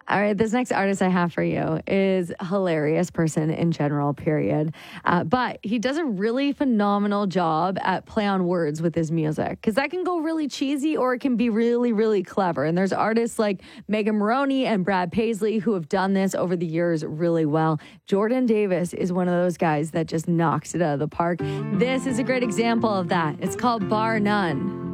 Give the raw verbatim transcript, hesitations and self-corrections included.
All right, this next artist I have for you is a hilarious person in general, period. Uh, but he does a really phenomenal job at play on words with his music because that can go really cheesy or it can be really, really clever. And there's artists like Megan Maroney and Brad Paisley who have done this over the years really well. Jordan Davis is one of those guys that just knocks it out of the park. This is a great example of that. It's called Bar None.